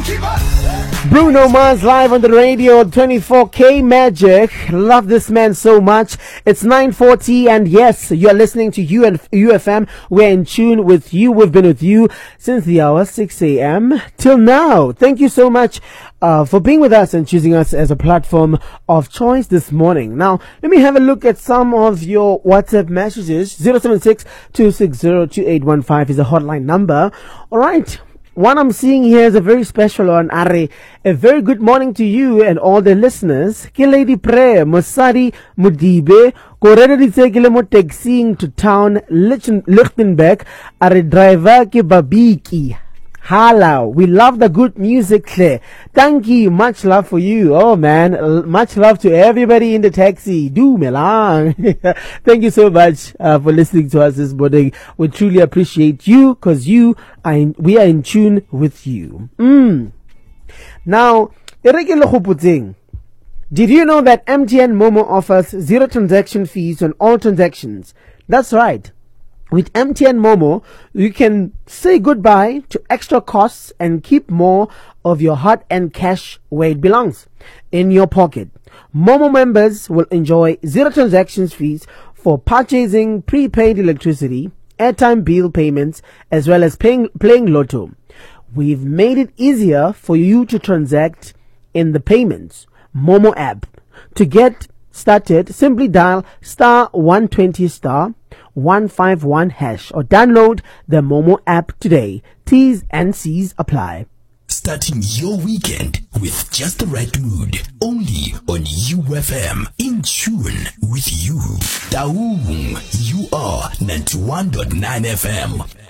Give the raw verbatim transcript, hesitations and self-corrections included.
Bruno Mars live on the radio, twenty-four K Magic. Love this man so much. It's nine forty and yes, you're listening to U and U F M. We're in tune with you. We've been with you since the hour six a.m. till now. Thank you so much uh, for being with us and choosing us as a platform of choice this morning. Now, let me have a look at some of your WhatsApp messages. zero seven six, two six zero, two eight one five is a hotline number. All right. One I'm seeing here is a very special one, Are. A very good morning to you and all the listeners. Ke Lady Prayer, Mosadi Mudibe, Koreda Ditsekile mo taxiing to town, Lichtenberg, Are driver ke Babiki. Hello, we love the good music, Claire. Thank you, much love for you. Oh man, much love to everybody in the taxi. Do melang. Thank you so much uh, for listening to us this morning. We truly appreciate you because you are in, we are in tune with you. Mm. Now, did you know that M T N Momo offers zero transaction fees on all transactions? That's right. With M T N Momo, you can say goodbye to extra costs and keep more of your hard-earned cash where it belongs, in your pocket. Momo members will enjoy zero transactions fees for purchasing prepaid electricity, airtime bill payments, as well as paying, playing lotto. We've made it easier for you to transact in the payments Momo app. To get started, simply dial star one twenty star one five one hash or download the Momo app today. T's and C's apply. Starting your weekend with just the right mood. Only on U F M. In tune with you. Taung, you are ninety-one point nine F M.